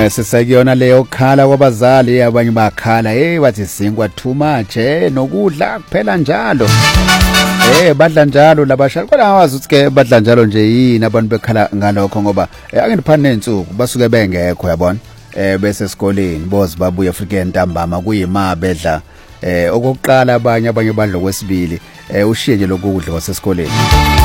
Sisakuyona leyo khala kwabazali abanye bakhala bathi sinkwa too much nokudla kuphela njalo badla njalo labashali kodwa awazi ukuthi ke badla njalo nje yini abantu bekhala ngalokho ngoba angiphana nensuku basuke bengekho yabona bese esikoleni boze babuye futhi entambama kuyima bedla okokuqala abanye badla kwesibili ushiye nje lokudla kwasesikoleni.